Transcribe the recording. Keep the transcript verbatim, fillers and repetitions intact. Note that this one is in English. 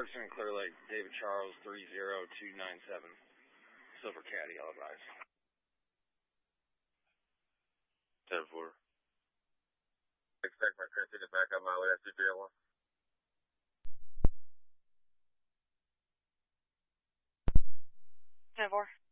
percent Clear Lake, David Charles, three zero two nine seven. Silver Caddy, all advise. ten four. Expect my transmitter back on my way, S C P L one. ten four.